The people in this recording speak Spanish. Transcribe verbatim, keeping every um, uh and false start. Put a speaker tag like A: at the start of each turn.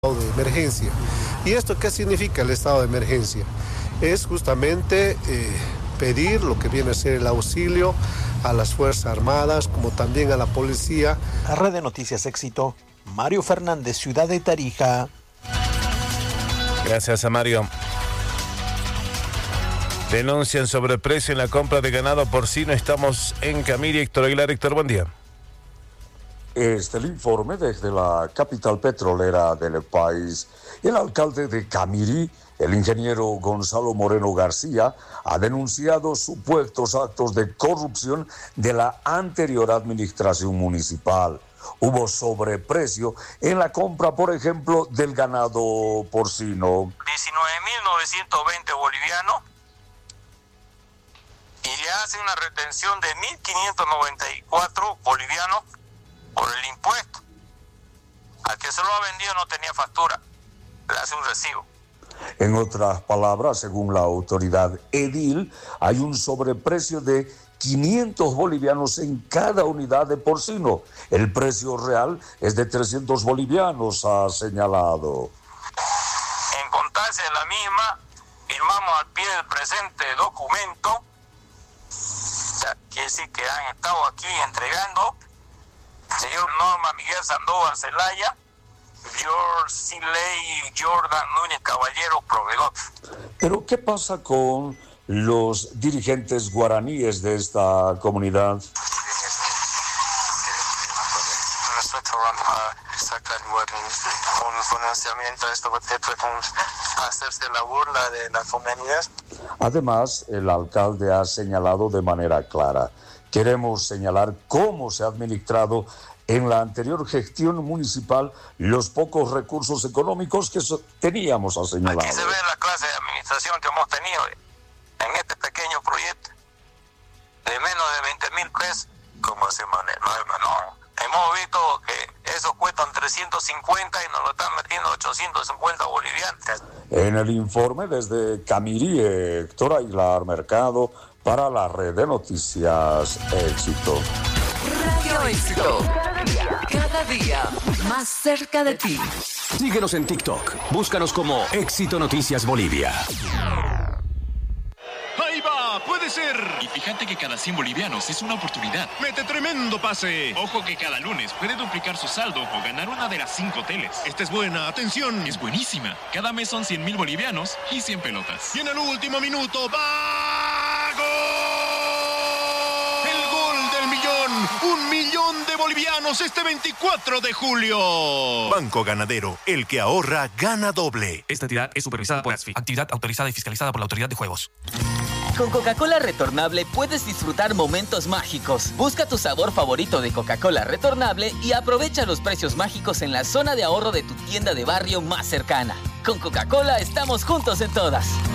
A: de emergencia. ¿Y esto qué significa el estado de emergencia? Es justamente eh, pedir lo que viene a ser el auxilio a las Fuerzas Armadas, como también a la policía.
B: La red de Noticias Éxito, Mario Fernández, Ciudad de Tarija.
C: Gracias a Mario. Denuncian sobreprecio en la compra de ganado porcino. Estamos en Camirí. Héctor Aguilar. Héctor, buen día.
D: Este es el informe desde la capital petrolera del país. El alcalde de Camirí, el ingeniero Gonzalo Moreno García, ha denunciado supuestos actos de corrupción de la anterior administración municipal. Hubo sobreprecio en la compra, por ejemplo, del ganado porcino.
E: diecinueve mil novecientos veinte bolivianos y le hace una retención de mil quinientos noventa y cuatro bolivianos por el impuesto. Al que se lo ha vendido no tenía factura, le hace un recibo.
D: En otras palabras, según la autoridad edil, hay un sobreprecio de quinientos bolivianos en cada unidad de porcino. El precio real es de trescientos bolivianos, ha señalado.
E: En contarse de la misma, firmamos al pie del presente documento, o sea, quiere decir que han estado aquí entregando señor Norma Miguel Sandoval Zelaya, George Sinley Jordan Núñez Caballero, proveedor.
D: Pero, ¿qué pasa con los dirigentes guaraníes de esta comunidad?
E: Nosotros vamos a sacar un financiamiento a esto, con hacerse la burla de la comunidad.
D: Además, el alcalde ha señalado de manera clara: queremos señalar cómo se ha administrado en la anterior gestión municipal los pocos recursos económicos que so- teníamos, ha señalado.
E: Aquí se ve la clase de administración que hemos tenido en este pequeño proyecto de menos de veinte mil pesos. ¿Cómo se maneja? No, no. Hemos visto que eso cuestan trescientos cincuenta y nos lo están metiendo ochocientos cincuenta bolivianos.
D: En el informe desde Camirí, Héctor Aguilar Mercado, para la red de Noticias Éxito.
F: Radio Éxito. Cada día, cada día más cerca de ti.
G: Síguenos en TikTok. Búscanos como Éxito Noticias Bolivia.
H: ¡Ahí va! ¡Puede ser!
I: Y fíjate que cada cien bolivianos es una oportunidad.
H: ¡Mete tremendo pase!
I: Ojo que cada lunes puede duplicar su saldo o ganar una de las cinco teles.
H: Esta es buena, atención.
I: Es buenísima. Cada mes son cien mil bolivianos y cien pelotas.
H: Y en el último minuto, ¡va! ¡Gol! ¡El gol del millón! ¡Un millón de bolivianos este veinticuatro de julio!
J: Banco Ganadero, el que ahorra, gana doble.
K: Esta entidad es supervisada por ASFI, actividad autorizada y fiscalizada por la Autoridad de Juegos.
L: Con Coca-Cola Retornable puedes disfrutar momentos mágicos. Busca tu sabor favorito de Coca-Cola Retornable y aprovecha los precios mágicos en la zona de ahorro de tu tienda de barrio más cercana. Con Coca-Cola estamos juntos en todas.